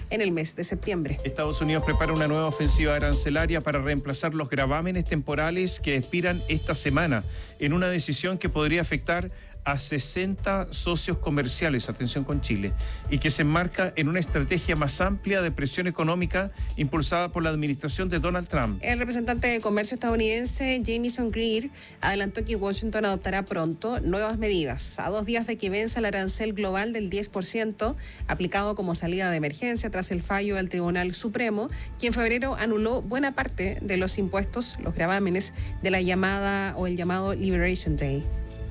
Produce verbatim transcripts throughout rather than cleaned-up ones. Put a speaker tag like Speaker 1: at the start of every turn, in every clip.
Speaker 1: en el mes de septiembre.
Speaker 2: Estados Unidos prepara una nueva ofensiva arancelaria para reemplazar los gravámenes temporales que expiran esta semana, en una decisión que podría afectar a sesenta socios comerciales, atención con Chile, y que se enmarca en una estrategia más amplia de presión económica impulsada por la administración de Donald Trump.
Speaker 1: El representante de comercio estadounidense Jamieson Greer adelantó que Washington adoptará pronto nuevas medidas, a dos días de que venza el arancel global del diez por ciento, aplicado como salida de emergencia tras el fallo del Tribunal Supremo, que en febrero anuló buena parte de los impuestos, los gravámenes, de la llamada o el llamado Liberation Day.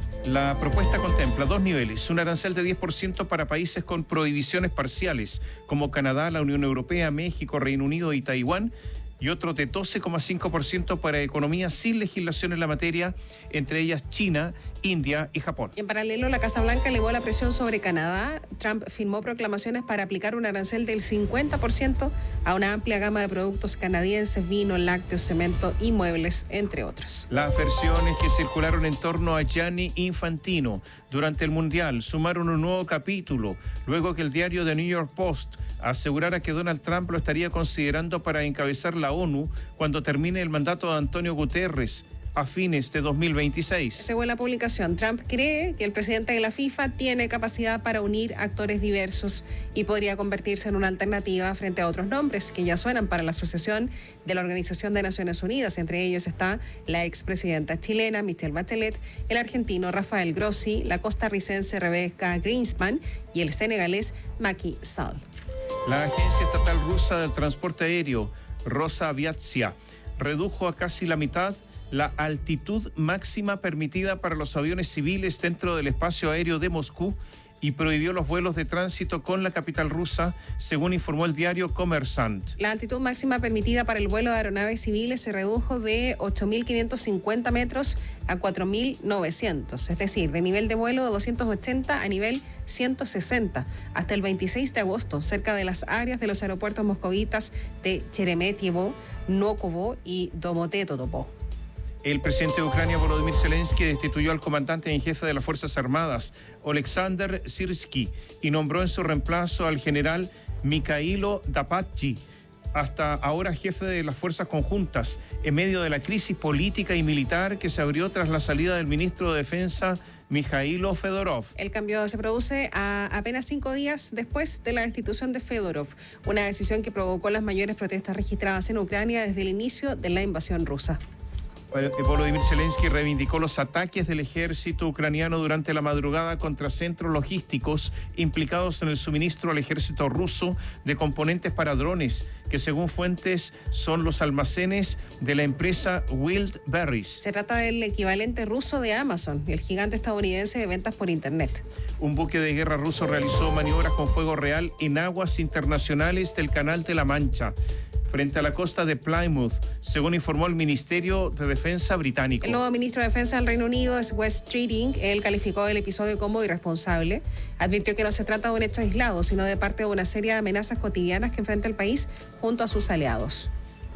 Speaker 2: La propuesta contempla dos niveles, un arancel de diez por ciento para países con prohibiciones parciales, como Canadá, la Unión Europea, México, Reino Unido y Taiwán, y otro de doce coma cinco por ciento para economías sin legislación en la materia, entre ellas China, India y Japón.
Speaker 1: En paralelo, la Casa Blanca elevó la presión sobre Canadá. Trump firmó proclamaciones para aplicar un arancel del cincuenta por ciento a una amplia gama de productos canadienses, vino, lácteos, cemento y muebles, entre otros.
Speaker 2: Las versiones que circularon en torno a Gianni Infantino durante el Mundial sumaron un nuevo capítulo, luego que el diario The New York Post asegurara que Donald Trump lo estaría considerando para encabezar la ONU cuando termine el mandato de Antonio Guterres a fines de dos mil veintiséis.
Speaker 1: Según la publicación, Trump cree que el presidente de la FIFA tiene capacidad para unir actores diversos y podría convertirse en una alternativa frente a otros nombres que ya suenan para la asociación de la Organización de Naciones Unidas. Entre ellos está la expresidenta chilena Michelle Bachelet, el argentino Rafael Grossi, la costarricense Rebecca Greenspan y el senegalés Macky Sall.
Speaker 2: La Agencia Estatal Rusa del Transporte Aéreo, Rosaviatsia, redujo a casi la mitad la altitud máxima permitida para los aviones civiles dentro del espacio aéreo de Moscú y prohibió los vuelos de tránsito con la capital rusa, según informó el diario Kommersant.
Speaker 1: La altitud máxima permitida para el vuelo de aeronaves civiles se redujo de ocho mil quinientos cincuenta metros a cuatro mil novecientos, es decir, de nivel de vuelo de doscientos ochenta a nivel ciento sesenta, hasta el veintiséis de agosto, cerca de las áreas de los aeropuertos moscovitas de Sheremetyevo, Vnukovo y Domodedovo.
Speaker 2: El presidente de Ucrania, Volodymyr Zelensky, destituyó al comandante en jefe de las Fuerzas Armadas, Oleksandr Syrsky, y nombró en su reemplazo al general Mikhailo Dapatchi, hasta ahora jefe de las Fuerzas Conjuntas, en medio de la crisis política y militar que se abrió tras la salida del ministro de Defensa, Mikhailo Fedorov.
Speaker 1: El cambio se produce a apenas cinco días después de la destitución de Fedorov, una decisión que provocó las mayores protestas registradas en Ucrania desde el inicio de la invasión rusa.
Speaker 2: Volodymyr Zelensky reivindicó los ataques del ejército ucraniano durante la madrugada contra centros logísticos implicados en el suministro al ejército ruso de componentes para drones, que según fuentes son los almacenes de la empresa Wildberries.
Speaker 1: Se trata del equivalente ruso de Amazon, el gigante estadounidense de ventas por Internet.
Speaker 2: Un buque de guerra ruso realizó maniobras con fuego real en aguas internacionales del Canal de la Mancha, frente a la costa de Plymouth, según informó el Ministerio de Defensa británico.
Speaker 1: El nuevo ministro de Defensa del Reino Unido es Wes Streeting. Él calificó el episodio como irresponsable. Advirtió que no se trata de un hecho aislado, sino de parte de una serie de amenazas cotidianas que enfrenta el país junto a sus aliados.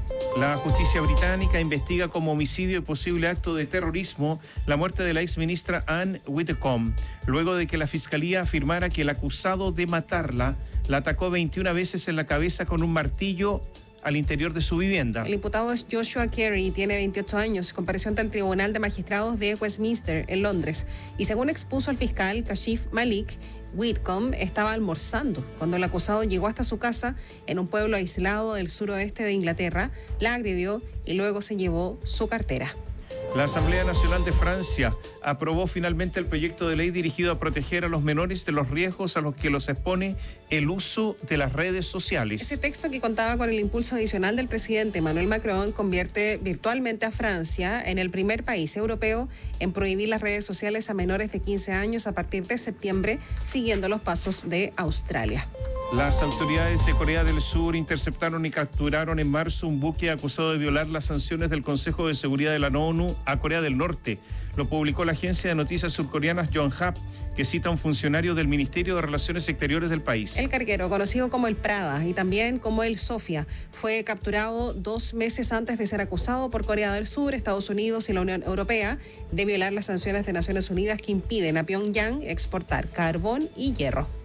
Speaker 2: La justicia británica investiga como homicidio y posible acto de terrorismo la muerte de la exministra Anne Widdecombe, luego de que la fiscalía afirmara que el acusado de matarla la atacó veintiuna veces en la cabeza con un martillo al interior de su vivienda.
Speaker 1: El imputado es Joshua Carey, tiene veintiocho años, compareció ante el Tribunal de Magistrados de Westminster, en Londres, y según expuso el fiscal Kashif Malik, Whitcomb estaba almorzando cuando el acusado llegó hasta su casa en un pueblo aislado del suroeste de Inglaterra, la agredió y luego se llevó su cartera.
Speaker 2: La Asamblea Nacional de Francia aprobó finalmente el proyecto de ley dirigido a proteger a los menores de los riesgos a los que los expone el uso de las redes sociales.
Speaker 1: Ese texto, que contaba con el impulso adicional del presidente Emmanuel Macron, convierte virtualmente a Francia en el primer país europeo en prohibir las redes sociales a menores de quince años a partir de septiembre, siguiendo los pasos de Australia.
Speaker 2: Las autoridades de Corea del Sur interceptaron y capturaron en marzo un buque acusado de violar las sanciones del Consejo de Seguridad de la ONU a Corea del Norte. Lo publicó la agencia de noticias surcoreana Yonhap, que cita a un funcionario del Ministerio de Relaciones Exteriores del país.
Speaker 1: El carguero, conocido como el Prada y también como el Sofia, fue capturado dos meses antes de ser acusado por Corea del Sur, Estados Unidos y la Unión Europea de violar las sanciones de Naciones Unidas que impiden a Pyongyang exportar carbón y hierro.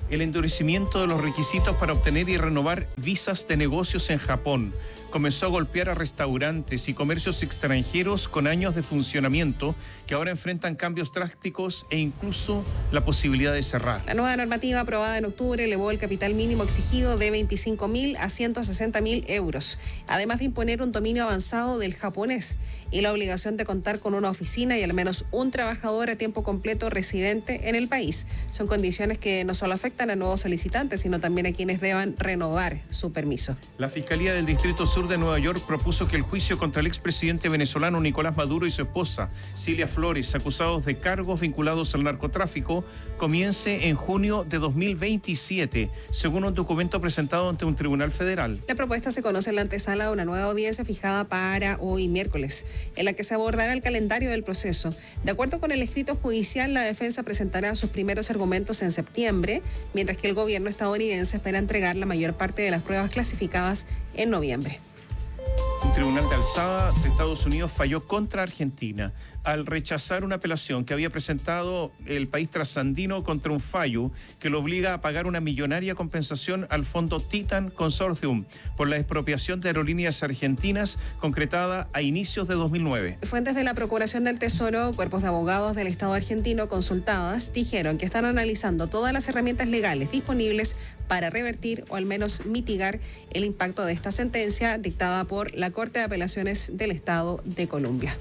Speaker 2: el endurecimiento de los requisitos para obtener y renovar visas de negocios en Japón comenzó a golpear a restaurantes y comercios extranjeros con años de funcionamiento que ahora enfrentan cambios drásticos e incluso la posibilidad de cerrar.
Speaker 1: La nueva normativa aprobada en octubre elevó el capital mínimo exigido de veinticinco mil a ciento sesenta mil euros, además de imponer un dominio avanzado del japonés y la obligación de contar con una oficina y al menos un trabajador a tiempo completo residente en el país. Son condiciones que no solo afectan a nuevos solicitantes, sino también a quienes deban renovar su permiso.
Speaker 2: La Fiscalía del Distrito Sur de Nueva York propuso que el juicio contra el expresidente venezolano Nicolás Maduro y su esposa, Cilia Flores, acusados de cargos vinculados al narcotráfico, comience en junio de dos mil veintisiete, según un documento presentado ante un tribunal federal.
Speaker 1: La propuesta se conoce en la antesala de una nueva audiencia fijada para hoy miércoles, en la que se abordará el calendario del proceso. De acuerdo con el escrito judicial, la defensa presentará sus primeros argumentos en septiembre, mientras que el gobierno estadounidense espera entregar la mayor parte de las pruebas clasificadas en noviembre.
Speaker 2: Un tribunal de alzada de Estados Unidos falló contra Argentina al rechazar una apelación que había presentado el país trasandino contra un fallo que lo obliga a pagar una millonaria compensación al fondo Titan Consortium por la expropiación de aerolíneas argentinas concretada a inicios de dos mil nueve.
Speaker 1: Fuentes de la Procuración del Tesoro, cuerpos de abogados del Estado argentino consultadas, dijeron que están analizando todas las herramientas legales disponibles para revertir o al menos mitigar el impacto de esta sentencia dictada por la Corte de Apelaciones del Estado de Colombia.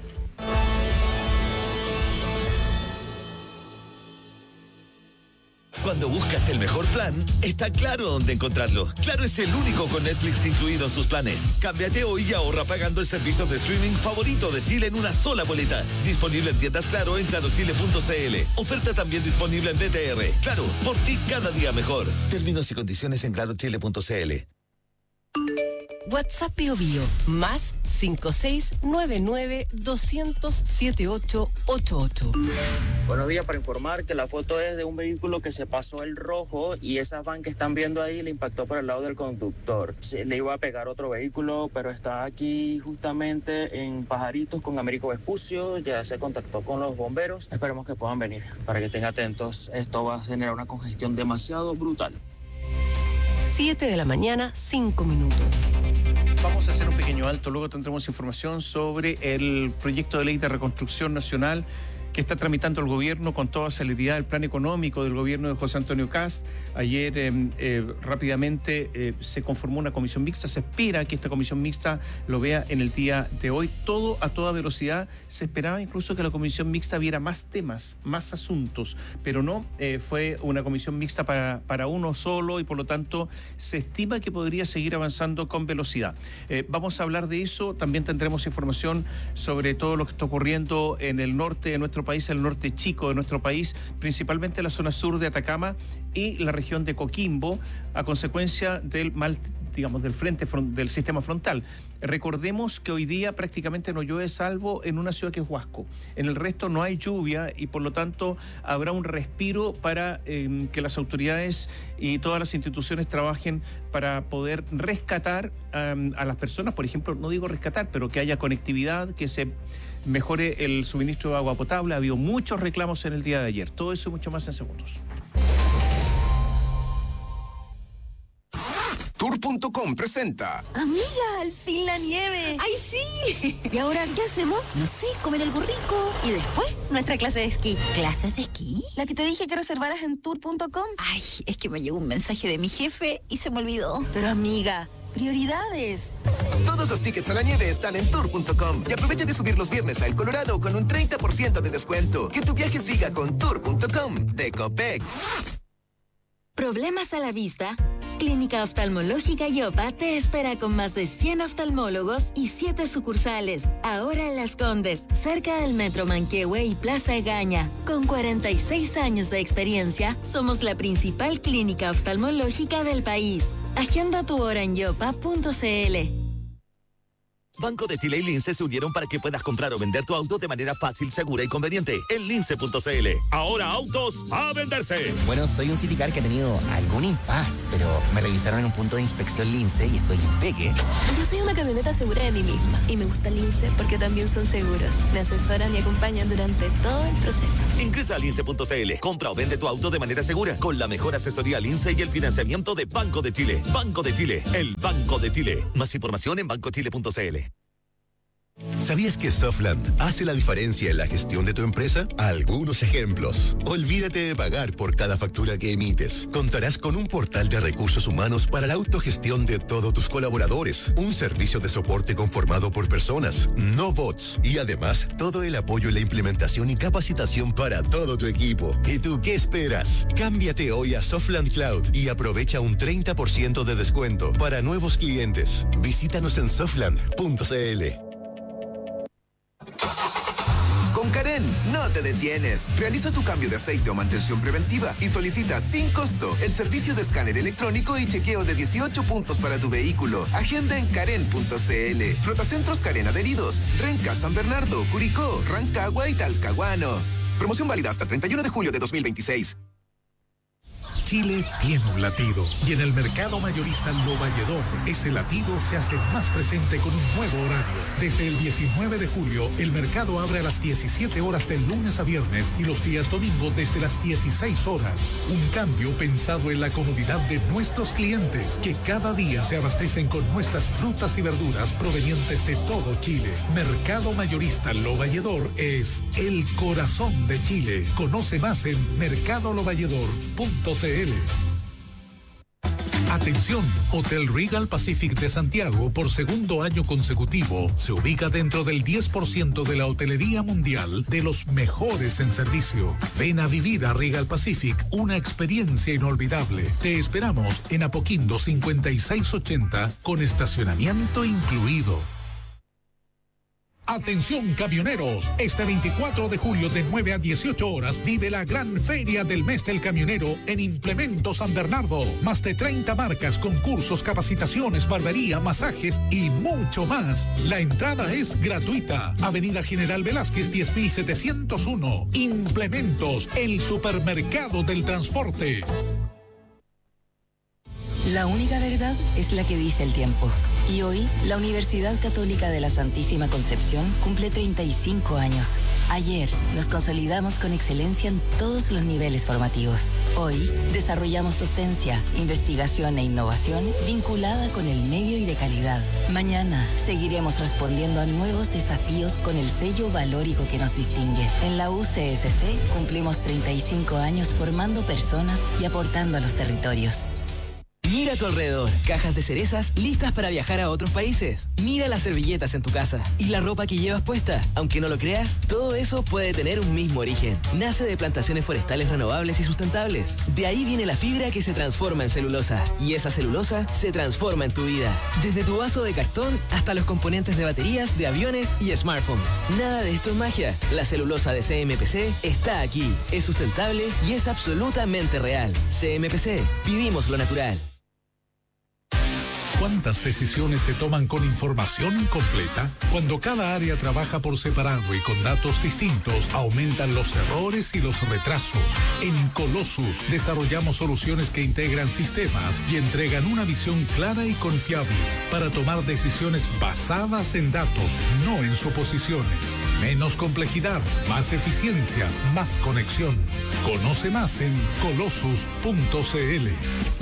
Speaker 3: Cuando buscas el mejor plan, está Claro dónde encontrarlo. Claro es el único con Netflix incluido en sus planes. Cámbiate hoy y ahorra pagando el servicio de streaming favorito de Chile en una sola boleta. Disponible en tiendas Claro en claro chile punto c l. Oferta también disponible en B T R. Claro, por ti cada día mejor. Términos y condiciones en claro chile punto c l.
Speaker 4: WhatsApp Bio Bio, más cinco seis nueve nueve dos cero cero siete ocho ocho ocho.
Speaker 5: Buenos días, para informar que la foto es de un vehículo que se pasó el rojo y esa van que están viendo ahí le impactó por el lado del conductor. Se le iba a pegar otro vehículo, pero está aquí justamente en Pajaritos con Américo Vespucio. Ya se contactó con los bomberos. Esperemos que puedan venir para que estén atentos. Esto va a generar una congestión demasiado brutal.
Speaker 4: siete de la mañana, cinco minutos.
Speaker 2: Vamos a hacer un pequeño alto, luego tendremos información sobre el proyecto de ley de reconstrucción nacional que está tramitando el gobierno con toda celeridad, el plan económico del gobierno de José Antonio Kast. Ayer eh, eh, rápidamente eh, se conformó una comisión mixta, se espera que esta comisión mixta lo vea en el día de hoy, todo a toda velocidad. Se esperaba incluso que la comisión mixta viera más temas, más asuntos, pero no, eh, fue una comisión mixta para, para uno solo y por lo tanto se estima que podría seguir avanzando con velocidad. Eh, vamos a hablar de eso, también tendremos información sobre todo lo que está ocurriendo en el norte de nuestro país, el norte chico de nuestro país, principalmente la zona sur de Atacama y la región de Coquimbo, a consecuencia del mal, digamos, del frente del sistema frontal. Recordemos que hoy día prácticamente no llueve salvo en una ciudad que es Huasco. En el resto no hay lluvia y por lo tanto habrá un respiro para eh, que las autoridades y todas las instituciones trabajen para poder rescatar um, a las personas, por ejemplo, no digo rescatar, pero que haya conectividad, que se mejore el suministro de agua potable. Ha habido muchos reclamos en el día de ayer. Todo eso y mucho más en segundos.
Speaker 6: Tour punto com presenta.
Speaker 7: Amiga, al fin la nieve. ¡Ay, sí! ¿Y ahora qué hacemos? No sé, comer algo rico. Y después, nuestra clase de esquí.
Speaker 8: ¿Clases de esquí?
Speaker 7: La que te dije que reservaras en tour punto com.
Speaker 8: Ay, es que me llegó un mensaje de mi jefe y se me olvidó.
Speaker 7: Pero amiga, prioridades.
Speaker 6: Todos los tickets a la nieve están en tour punto com y aprovecha de subir los viernes a El Colorado con un treinta por ciento de descuento. Que tu viaje siga con tour punto com de Copec.
Speaker 9: ¿Problemas a la vista? Clínica Oftalmológica Yopa te espera con más de cien oftalmólogos y siete sucursales. Ahora en Las Condes, cerca del Metro Manquehue y Plaza Egaña. Con cuarenta y seis años de experiencia, somos la principal clínica oftalmológica del país. Agenda tu hora en yopa punto c l.
Speaker 3: Banco de Chile y Lince se unieron para que puedas comprar o vender tu auto de manera fácil, segura y conveniente. En lince punto c l. Ahora autos a venderse.
Speaker 10: Bueno, soy un Citicar que ha tenido algún impas, pero me revisaron en un punto de inspección Lince y estoy impeque.
Speaker 11: Yo soy una camioneta segura de mí misma y me gusta Lince porque también son seguros. Me asesoran y acompañan durante todo el proceso.
Speaker 3: Ingresa a lince punto c l. Compra o vende tu auto de manera segura con la mejor asesoría Lince y el financiamiento de Banco de Chile. Banco de Chile, el Banco de Chile. Más información en banco chile punto c l.
Speaker 12: ¿Sabías que Softland hace la diferencia en la gestión de tu empresa? Algunos ejemplos. Olvídate de pagar por cada factura que emites. Contarás con un portal de recursos humanos para la autogestión de todos tus colaboradores. Un servicio de soporte conformado por personas, no bots. Y además, todo el apoyo en la implementación y capacitación para todo tu equipo. ¿Y tú qué esperas? Cámbiate hoy a Softland Cloud y aprovecha un treinta por ciento de descuento para nuevos clientes. Visítanos en softland punto c l.
Speaker 6: Con Karen, no te detienes. Realiza tu cambio de aceite o mantención preventiva y solicita sin costo el servicio de escáner electrónico y chequeo de dieciocho puntos para tu vehículo. Agenda en karen punto c l. Flotacentros Karen adheridos. Renca, San Bernardo, Curicó, Rancagua y Talcahuano. Promoción válida hasta el treinta y uno de julio de dos mil veintiséis.
Speaker 13: Chile tiene un latido y en el mercado mayorista Lo Valledor ese latido se hace más presente con un nuevo horario. Desde el diecinueve de julio el mercado abre a las diecisiete horas del lunes a viernes y los días domingo desde las dieciséis horas. Un cambio pensado en la comodidad de nuestros clientes que cada día se abastecen con nuestras frutas y verduras provenientes de todo Chile. Mercado mayorista Lo Valledor es el corazón de Chile. Conoce más en mercado lo valledor punto c l. Atención, Hotel Regal Pacific de Santiago por segundo año consecutivo se ubica dentro del diez por ciento de la hotelería mundial de los mejores en servicio. Ven a vivir a Regal Pacific una experiencia inolvidable. Te esperamos en Apoquindo cincuenta y seis ochenta con estacionamiento incluido. Atención camioneros, este veinticuatro de julio de nueve a dieciocho horas vive la gran feria del mes del camionero en Implemento San Bernardo. Más de treinta marcas, concursos, capacitaciones, barbería, masajes y mucho más. La entrada es gratuita. Avenida General Velázquez diez mil setecientos uno. Implementos, el supermercado del transporte.
Speaker 14: La única verdad es la que dice el tiempo. Y hoy, la Universidad Católica de la Santísima Concepción cumple treinta y cinco años. Ayer, nos consolidamos con excelencia en todos los niveles formativos. Hoy, desarrollamos docencia, investigación e innovación vinculada con el medio y de calidad. Mañana, seguiremos respondiendo a nuevos desafíos con el sello valórico que nos distingue. En la U C S C cumplimos treinta y cinco años formando personas y aportando a los territorios.
Speaker 15: Mira a tu alrededor, cajas de cerezas listas para viajar a otros países. Mira las servilletas en tu casa y la ropa que llevas puesta. Aunque no lo creas, todo eso puede tener un mismo origen. Nace de plantaciones forestales renovables y sustentables. De ahí viene la fibra que se transforma en celulosa. Y esa celulosa se transforma en tu vida. Desde tu vaso de cartón hasta los componentes de baterías, de aviones y smartphones. Nada de esto es magia. La celulosa de C M P C está aquí. Es sustentable y es absolutamente real. C M P C. Vivimos lo natural.
Speaker 13: ¿Cuántas decisiones se toman con información incompleta? Cuando cada área trabaja por separado y con datos distintos, aumentan los errores y los retrasos. En Colossus desarrollamos soluciones que integran sistemas y entregan una visión clara y confiable para tomar decisiones basadas en datos, no en suposiciones. Menos complejidad, más eficiencia, más conexión. Conoce más en colossus punto c l.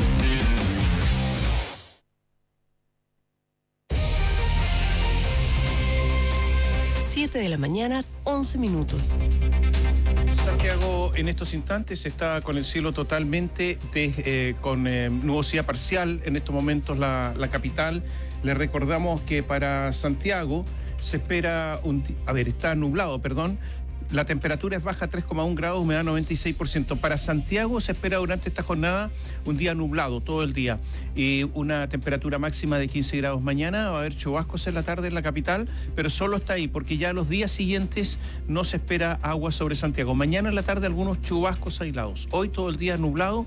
Speaker 4: siete de la mañana, once minutos.
Speaker 2: Santiago en estos instantes está con el cielo totalmente de, eh, con eh, nubosidad parcial. En estos momentos la, la capital. Le recordamos que para Santiago se espera un... A ver, está nublado, perdón. La temperatura es baja, tres coma uno grados, humedad noventa y seis por ciento. Para Santiago se espera durante esta jornada un día nublado todo el día. Y una temperatura máxima de quince grados mañana. Va a haber chubascos en la tarde en la capital, pero solo está ahí, porque ya los días siguientes no se espera agua sobre Santiago. Mañana en la tarde algunos chubascos aislados. Hoy todo el día nublado.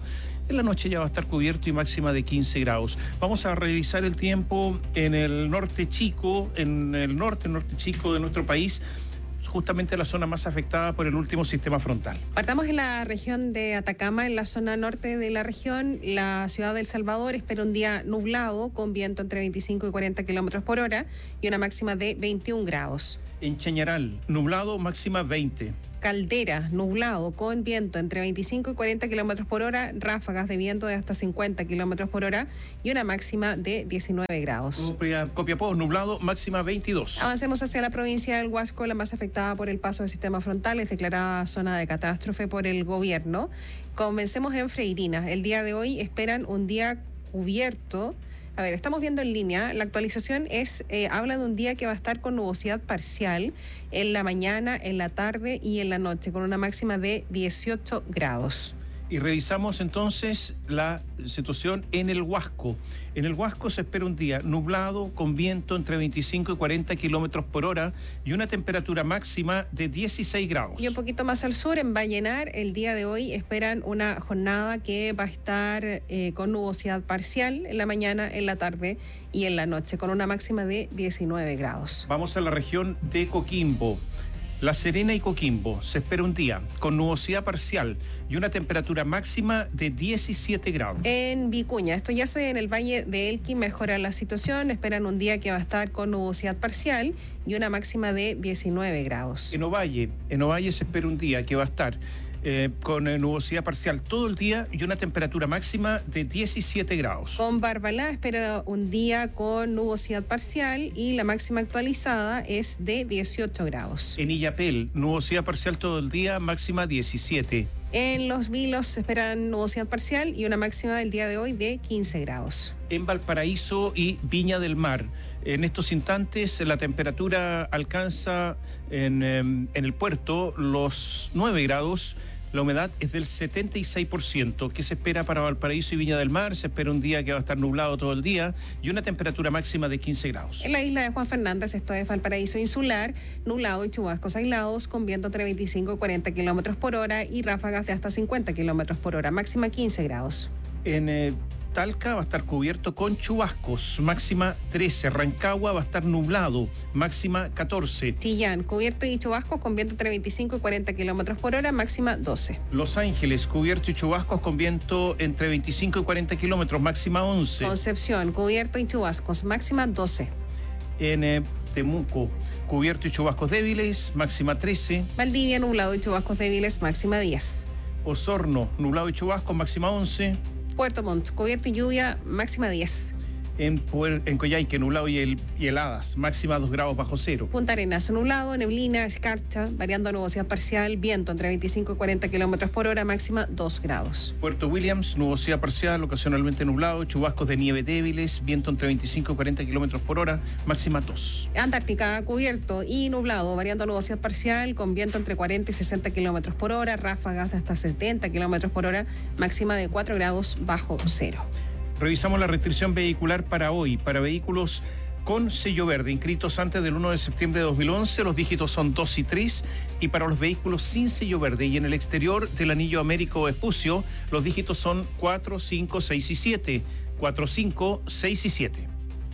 Speaker 2: En la noche ya va a estar cubierto y máxima de quince grados. Vamos a revisar el tiempo en el norte chico, en el norte, norte chico de nuestro país, justamente la zona más afectada por el último sistema frontal.
Speaker 1: Partamos en la región de Atacama, en la zona norte de la región. La ciudad de El Salvador espera un día nublado con viento entre veinticinco y cuarenta kilómetros por hora y una máxima de veintiún grados.
Speaker 2: En Chañaral, nublado, máxima veinte.
Speaker 1: Caldera, nublado con viento entre veinticinco y cuarenta kilómetros por hora, ráfagas de viento de hasta cincuenta kilómetros por hora y una máxima de diecinueve grados.
Speaker 2: Copiapó, nublado, máxima veintidós.
Speaker 1: Avancemos hacia la provincia del Huasco, la más afectada por el paso del sistema frontal, es declarada zona de catástrofe por el gobierno. Comencemos en Freirina. El día de hoy esperan un día cubierto. A ver, estamos viendo en línea, la actualización es, eh, habla de un día que va a estar con nubosidad parcial en la mañana, en la tarde y en la noche, con una máxima de dieciocho grados.
Speaker 2: Y revisamos entonces la situación en el Huasco. En el Huasco se espera un día nublado con viento entre veinticinco y cuarenta kilómetros por hora y una temperatura máxima de dieciséis grados.
Speaker 1: Y un poquito más al sur, en Vallenar, el día de hoy esperan una jornada que va a estar eh, con nubosidad parcial en la mañana, en la tarde y en la noche, con una máxima de diecinueve grados.
Speaker 2: Vamos a la región de Coquimbo. La Serena y Coquimbo se espera un día con nubosidad parcial y una temperatura máxima de diecisiete grados.
Speaker 1: En Vicuña, esto ya se en el Valle de Elqui, mejora la situación, esperan un día que va a estar con nubosidad parcial y una máxima de diecinueve grados.
Speaker 2: En Ovalle, en Ovalle se espera un día que va a estar Eh, con eh, nubosidad parcial todo el día y una temperatura máxima de diecisiete grados.
Speaker 1: Con Barbalá espera un día con nubosidad parcial y la máxima actualizada es de dieciocho grados.
Speaker 2: En Illapel, nubosidad parcial todo el día, máxima diecisiete.
Speaker 1: En Los Vilos se esperan nubosidad parcial y una máxima del día de hoy de quince grados.
Speaker 2: En Valparaíso y Viña del Mar, en estos instantes la temperatura alcanza en, en el puerto los nueve grados. La humedad es del setenta y seis por ciento. ¿Qué se espera para Valparaíso y Viña del Mar? Se espera un día que va a estar nublado todo el día y una temperatura máxima de quince grados.
Speaker 1: En la isla de Juan Fernández, esto es Valparaíso insular, nublado y chubascos aislados con viento entre veinticinco y cuarenta kilómetros por hora y ráfagas de hasta cincuenta kilómetros por hora, máxima quince grados.
Speaker 2: En eh, Talca va a estar cubierto con chubascos, máxima trece. Rancagua va a estar nublado, máxima catorce.
Speaker 1: Chillán, cubierto y chubascos con viento entre veinticinco y cuarenta kilómetros por hora, máxima doce.
Speaker 2: Los Ángeles, cubierto y chubascos con viento entre veinticinco y cuarenta kilómetros, máxima once.
Speaker 1: Concepción, cubierto y chubascos, máxima doce.
Speaker 2: En eh, Temuco, cubierto y chubascos débiles, máxima trece.
Speaker 1: Valdivia, nublado y chubascos débiles, máxima diez.
Speaker 2: Osorno, nublado y chubascos, máxima once.
Speaker 1: Puerto Montt, cubierto y lluvia, máxima diez.
Speaker 2: En, Puer, en Coyhaique, nublado y, el, y heladas, máxima dos grados bajo cero.
Speaker 1: Punta Arenas, nublado, neblina, escarcha, variando a nubosidad parcial, viento entre veinticinco y cuarenta kilómetros por hora, máxima dos grados.
Speaker 2: Puerto Williams, nubosidad parcial, ocasionalmente nublado, chubascos de nieve débiles, viento entre veinticinco y cuarenta kilómetros por hora, máxima dos.
Speaker 1: Antártica, cubierto y nublado, variando a nubosidad parcial, con viento entre cuarenta y sesenta kilómetros por hora, ráfagas de hasta setenta kilómetros por hora, máxima de cuatro grados bajo cero.
Speaker 2: Revisamos la restricción vehicular para hoy, para vehículos con sello verde, inscritos antes del uno de septiembre de dos mil once, los dígitos son dos y tres, y para los vehículos sin sello verde y en el exterior del anillo Américo Vespucio, los dígitos son cuatro, cinco, seis y siete, cuatro, cinco, seis y siete.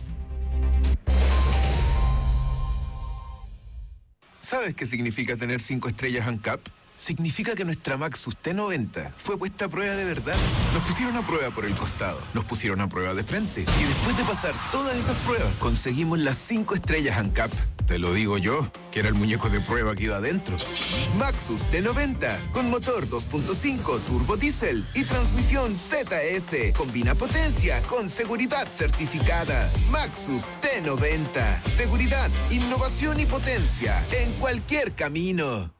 Speaker 6: ¿Sabes qué significa tener cinco estrellas ANCAP? Significa que nuestra Maxus T noventa fue puesta a prueba de verdad. Nos pusieron a prueba por el costado, nos pusieron a prueba de frente y después de pasar todas esas pruebas conseguimos las cinco estrellas ANCAP. Te lo digo yo, que era el muñeco de prueba que iba adentro. Maxus T noventa, con motor dos punto cinco turbo diésel y transmisión Z F. Combina potencia con seguridad certificada. Maxus T noventa. Seguridad, innovación y potencia en cualquier camino.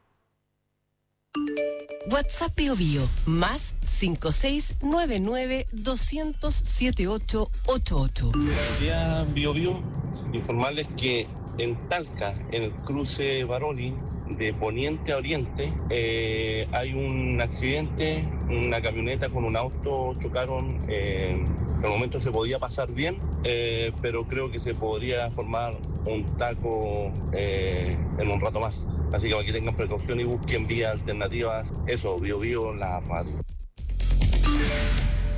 Speaker 4: WhatsApp Bio Bio, más cinco seis nueve nueve dos cero cero siete ocho ocho ocho.
Speaker 16: Buenos días, Bio Bio. Informarles que en Talca, en el cruce Baroli, de poniente a oriente, eh, hay un accidente, una camioneta con un auto chocaron, eh, al momento se podía pasar bien, eh, pero creo que se podría formar un taco eh, en un rato más. Así que para que tengan precaución y busquen vías alternativas. Eso, Bio Bio, la radio.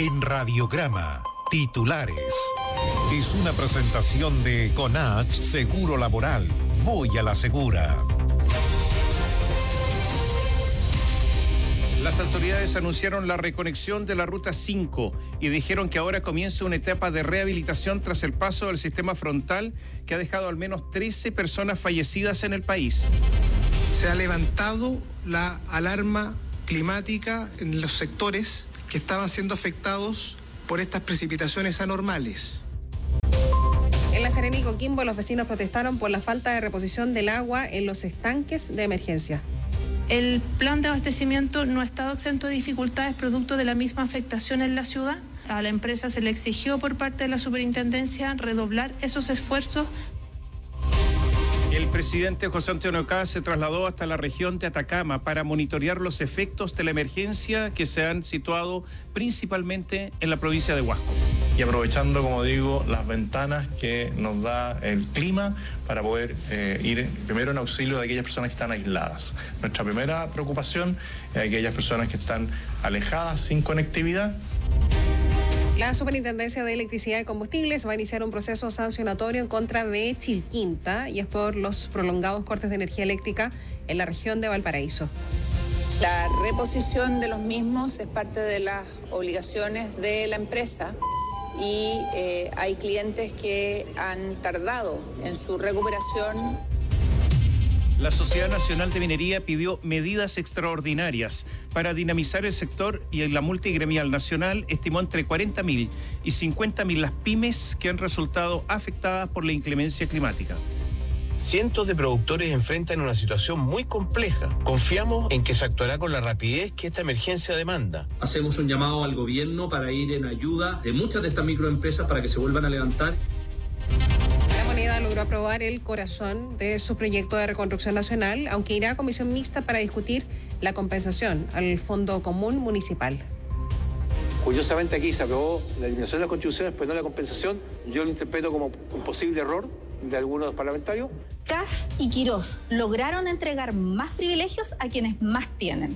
Speaker 13: en Radiograma. Titulares. Es una presentación de Conach Seguro Laboral. Voy a la segura.
Speaker 2: Las autoridades anunciaron la reconexión de la Ruta cinco y dijeron que ahora comienza una etapa de rehabilitación tras el paso del sistema frontal que ha dejado al menos trece personas fallecidas en el país.
Speaker 17: Se ha levantado la alarma climática en los sectores que estaban siendo afectados por estas precipitaciones anormales.
Speaker 1: En La Serena y Coquimbo, los vecinos protestaron por la falta de reposición del agua en los estanques de emergencia.
Speaker 18: El plan de abastecimiento no ha estado exento de dificultades producto de la misma afectación en la ciudad. A la empresa se le exigió por parte de la superintendencia redoblar esos esfuerzos.
Speaker 2: El presidente José Antonio Kast se trasladó hasta la región de Atacama para monitorear los efectos de la emergencia que se han situado principalmente en la provincia de Huasco.
Speaker 19: Y aprovechando, como digo, las ventanas que nos da el clima para poder eh, ir primero en auxilio de aquellas personas que están aisladas. Nuestra primera preocupación es aquellas personas que están alejadas, sin conectividad.
Speaker 1: La Superintendencia de Electricidad y Combustibles va a iniciar un proceso sancionatorio en contra de Chilquinta y es por los prolongados cortes de energía eléctrica en la región de Valparaíso.
Speaker 20: La reposición de los mismos es parte de las obligaciones de la empresa y eh, hay clientes que han tardado en su recuperación.
Speaker 2: La Sociedad Nacional de Minería pidió medidas extraordinarias para dinamizar el sector y la multigremial nacional estimó entre cuarenta mil y cincuenta mil las pymes que han resultado afectadas por la inclemencia climática.
Speaker 21: Cientos de productores enfrentan una situación muy compleja. Confiamos en que se actuará con la rapidez que esta emergencia demanda.
Speaker 22: Hacemos un llamado al gobierno para ir en ayuda de muchas de estas microempresas para que se vuelvan a levantar.
Speaker 1: La Moneda logró aprobar el corazón de su proyecto de reconstrucción nacional, aunque irá a comisión mixta para discutir la compensación al Fondo Común Municipal.
Speaker 23: Curiosamente aquí se aprobó la eliminación de las contribuciones, pero no la compensación. Yo lo interpreto como un posible error de algunos parlamentarios.
Speaker 24: Kast y Quirós lograron entregar más privilegios a quienes más tienen.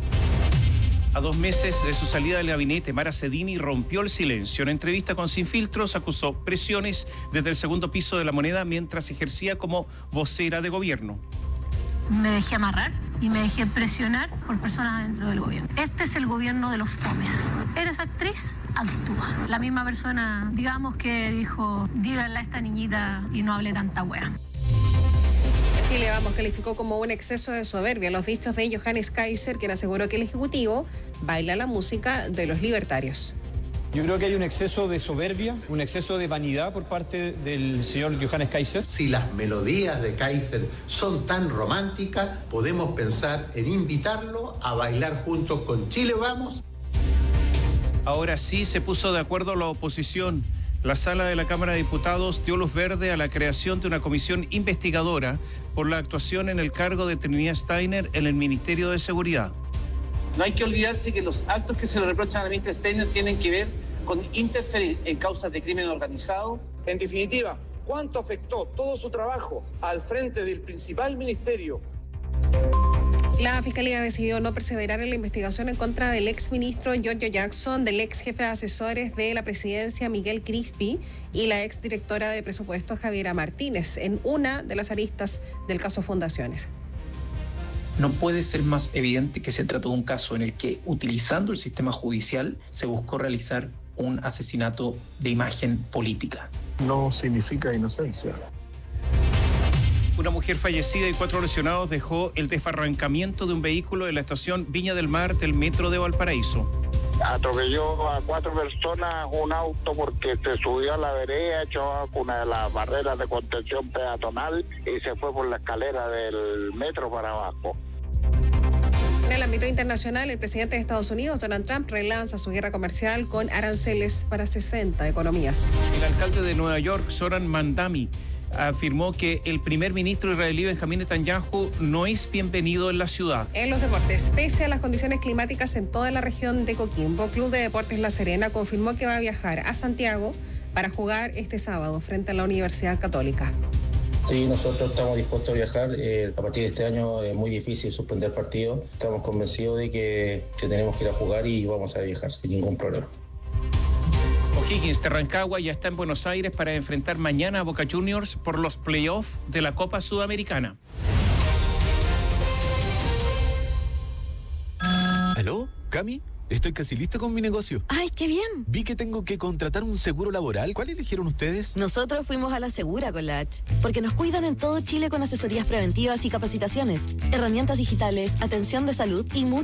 Speaker 2: A dos meses de su salida del gabinete, Mara Cedini rompió el silencio. En entrevista con Sin Filtros acusó presiones desde el segundo piso de La Moneda mientras ejercía como vocera de gobierno.
Speaker 25: Me dejé amarrar y me dejé presionar por personas dentro del gobierno. Este es el gobierno de los fomes. ¿Eres actriz? Actúa. La misma persona, digamos, que dijo, díganle a esta niñita y no hable tanta wea.
Speaker 1: Chile Vamos calificó como un exceso de soberbia los dichos de Johannes Kaiser, quien aseguró que el Ejecutivo baila la música de los libertarios.
Speaker 26: Yo creo que hay un exceso de soberbia, un exceso de vanidad por parte del señor Johannes Kaiser.
Speaker 27: Si las melodías de Kaiser son tan románticas, podemos pensar en invitarlo a bailar juntos con Chile Vamos.
Speaker 2: Ahora sí se puso de acuerdo la oposición. La sala de la Cámara de Diputados dio luz verde a la creación de una comisión investigadora por la actuación en el cargo de Trinidad Steiner en el Ministerio de Seguridad.
Speaker 28: No hay que olvidarse que los actos que se le reprochan a la ministra Steiner tienen que ver con interferir en causas de crimen organizado.
Speaker 29: En definitiva, ¿cuánto afectó todo su trabajo al frente del principal ministerio?
Speaker 1: La Fiscalía decidió no perseverar en la investigación en contra del exministro Giorgio Jackson, del ex jefe de asesores de la presidencia Miguel Crispi y la exdirectora de presupuesto Javiera Martínez en una de las aristas del caso Fundaciones.
Speaker 30: No puede ser más evidente que se trató de un caso en el que, utilizando el sistema judicial, se buscó realizar un asesinato de imagen política.
Speaker 31: No significa inocencia.
Speaker 2: Una mujer fallecida y cuatro lesionados dejó el desbarrancamiento de un vehículo en la estación Viña del Mar del metro de Valparaíso.
Speaker 32: Atropelló a cuatro personas un auto porque se subió a la vereda, echó una de las barreras de contención peatonal y se fue por la escalera del metro para abajo.
Speaker 1: En el ámbito internacional, el presidente de Estados Unidos, Donald Trump, relanza su guerra comercial con aranceles para sesenta economías.
Speaker 2: El alcalde de Nueva York, Zoran Mandami, afirmó que el primer ministro israelí Benjamín Netanyahu no es bienvenido en la ciudad.
Speaker 1: En los deportes, pese a las condiciones climáticas en toda la región de Coquimbo, Club de Deportes La Serena confirmó que va a viajar a Santiago para jugar este sábado frente a la Universidad Católica.
Speaker 33: Sí, nosotros estamos dispuestos a viajar. Eh, a partir de este año es muy difícil suspender partidos. Estamos convencidos de que, que tenemos que ir a jugar y vamos a viajar sin ningún problema.
Speaker 2: O'Higgins de Rancagua ya está en Buenos Aires para enfrentar mañana a Boca Juniors por los playoffs de la Copa Sudamericana.
Speaker 3: ¿Aló? ¿Cami? Estoy casi listo con mi negocio.
Speaker 4: ¡Ay, qué bien!
Speaker 3: Vi que tengo que contratar un seguro laboral. ¿Cuál eligieron ustedes?
Speaker 4: Nosotros fuimos a la Segura con la H, porque nos cuidan en todo Chile con asesorías preventivas y capacitaciones, herramientas digitales, atención de salud y mucho